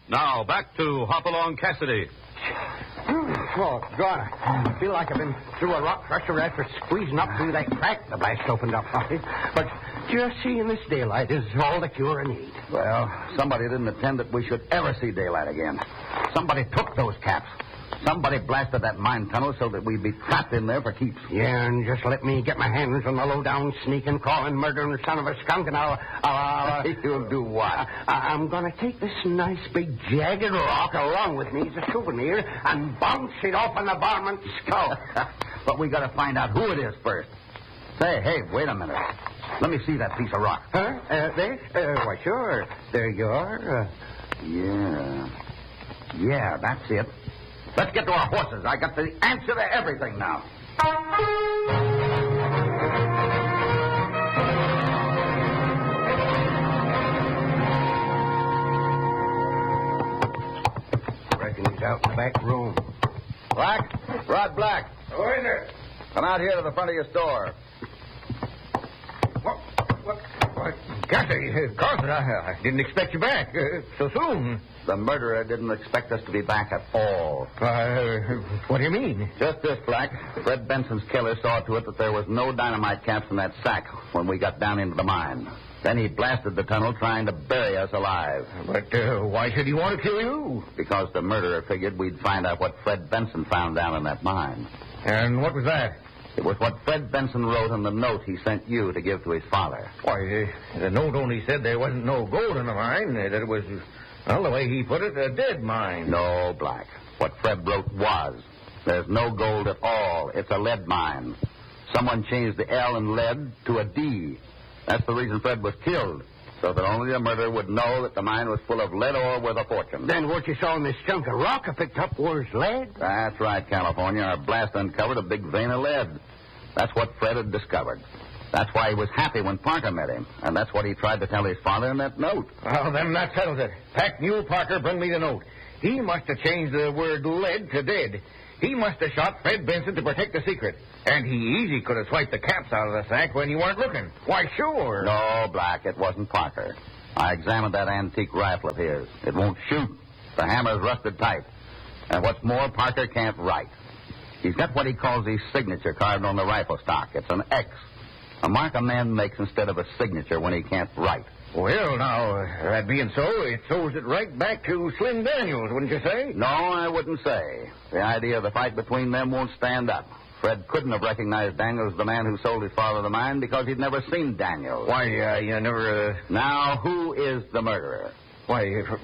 Now, back to Hopalong Cassidy. Oh, God. I feel like I've been through a rock crusher after squeezing up through that crack the blast opened up, Hoppy. But just seeing this daylight is all the cure I need. Well, somebody didn't intend that we should ever see daylight again. Somebody took those caps. Somebody blasted that mine tunnel so that we'd be trapped in there for keeps. Yeah, and just let me get my hands on the low-down, sneaking, crawling, murdering son of a skunk, and I'll You'll do what? I'm going to take this nice, big, jagged rock along with me as a souvenir and bounce it off on the varmint's skull. But we got to find out who it is first. Say, hey, wait a minute. Let me see that piece of rock. Huh? This? Why, sure. There you are. Yeah, that's it. Let's get to our horses. I got the answer to everything now. Reckon he's out in the back room. Black? Rod Black. Who is it? Come out here to the front of your store. What? Gussie, Carson, I didn't expect you back so soon. The murderer didn't expect us to be back at all. What do you mean? Just this, Black. Fred Benson's killer saw to it that there was no dynamite caps in that sack when we got down into the mine. Then he blasted the tunnel trying to bury us alive. But why should he want to kill you? Because the murderer figured we'd find out what Fred Benson found down in that mine. And what was that? It was what Fred Benson wrote in the note he sent you to give to his father. Why, the note only said there wasn't no gold in the mine. That it was, well, the way he put it, a dead mine. No, Black. What Fred wrote was, there's no gold at all. It's a lead mine. Someone changed the L in lead to a D. That's the reason Fred was killed, so that only the murderer would know that the mine was full of lead ore worth a fortune. Then what you saw in this chunk of rock I picked up was lead? That's right, California. Our blast uncovered a big vein of lead. That's what Fred had discovered. That's why he was happy when Parker met him, and that's what he tried to tell his father in that note. Well, then that settles it. Pack Mule Parker, bring me the note. He must have changed the word lead to dead. He must have shot Fred Benson to protect the secret. And he easy could have swiped the caps out of the sack when you weren't looking. Why, sure. No, Black, it wasn't Parker. I examined that antique rifle of his. It won't shoot. The hammer's rusted tight. And what's more, Parker can't write. He's got what he calls his signature carved on the rifle stock. It's an X. A mark a man makes instead of a signature when he can't write. Well, now, that being so, it throws it right back to Slim Daniels, wouldn't you say? No, I wouldn't say. The idea of the fight between them won't stand up. Fred couldn't have recognized Daniels, the man who sold his father the mine, because he'd never seen Daniels. Why, you never... Now, who is the murderer? Why,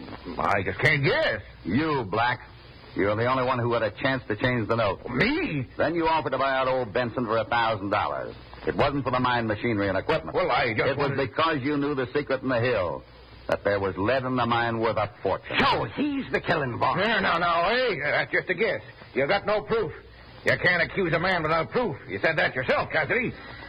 I just can't guess. You, Black. You're the only one who had a chance to change the note. Me? Then you offered to buy out old Benson for $1,000. It wasn't for the mine machinery and equipment. Well, I just It was because you knew the secret in the hill, that there was lead in the mine worth a fortune. So he's the killing boss. No, hey, that's just a guess. You got no proof. You can't accuse a man without proof. You said that yourself, Cassidy.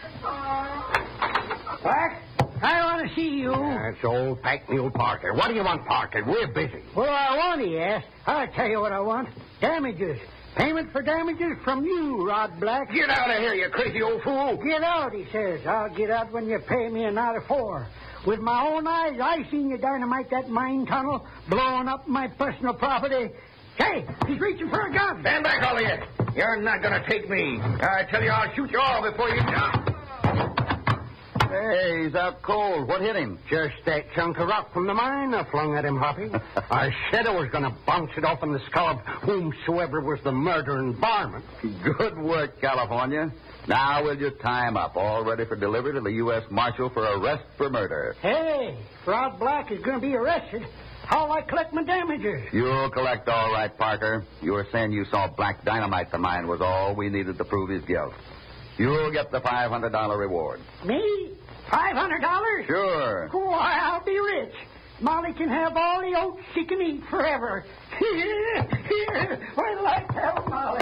What? I want to see you. That's old Pack Mule Parker. What do you want, Parker? We're busy. What do I want, he asked. I'll tell you what I want. Damages. Payment for damages from you, Rod Black. Get out of here, you crazy old fool. Get out, he says. I'll get out when you pay me another $4. With my own eyes, I seen you dynamite that mine tunnel, blowing up my personal property. Hey, he's reaching for a gun. Stand back, all of you. You're not going to take me. I tell you, I'll shoot you all before you jump. Hey, he's out cold. What hit him? Just that chunk of rock from the mine I flung at him, Hoppy. I said I was going to bounce it off in the skull of whomsoever was the murdering barman. Good work, California. Now will you tie him up, all ready for delivery to the U.S. Marshal for arrest for murder. Hey, Rod Black is going to be arrested. How'll I collect my damages? You'll collect all right, Parker. You were saying you saw black dynamite the mine was all we needed to prove his guilt. You'll get the $500 reward. Me? $500? Sure. Why, I'll be rich. Molly can have all the oats she can eat forever. What'll I tell Molly?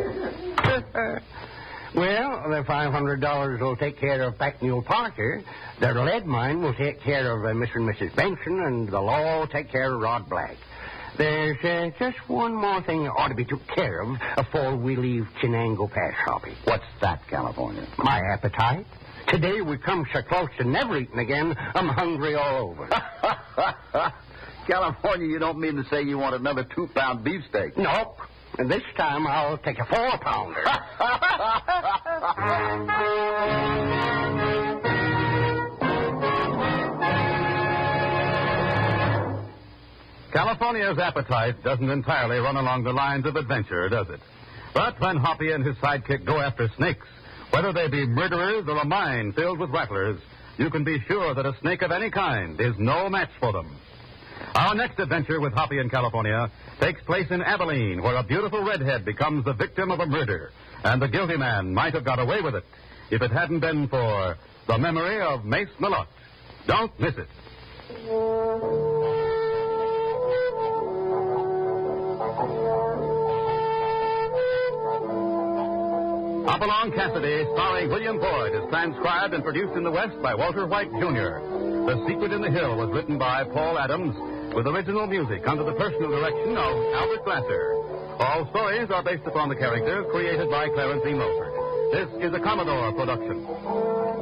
Well, the $500 will take care of Pack Mule Parker. The lead mine will take care of Mr. and Mrs. Benson, and the law will take care of Rod Black. There's just one more thing that ought to be took care of before we leave Chenango Pass, Hoppy. What's that, California? My appetite. Today we come so close to never eating again, I'm hungry all over. California, you don't mean to say you want another 2-pound beefsteak? Nope. And this time I'll take a 4-pounder. California's appetite doesn't entirely run along the lines of adventure, does it? But when Hoppy and his sidekick go after snakes, whether they be murderers or a mine filled with rattlers, you can be sure that a snake of any kind is no match for them. Our next adventure with Hoppy in California takes place in Abilene, where a beautiful redhead becomes the victim of a murder, and the guilty man might have got away with it if it hadn't been for the memory of Mace Malott. Don't miss it. Hopalong Cassidy, starring William Boyd, is transcribed and produced in the West by Walter White, Jr. The Secret in the Hill was written by Paul Adams, with original music under the personal direction of Albert Glasser. All stories are based upon the characters created by Clarence E. Mulford. This is a Commodore production.